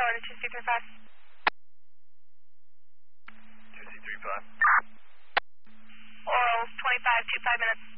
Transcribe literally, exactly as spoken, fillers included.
going to two C three five. two C three five. Orals, twenty-five, two five minutes.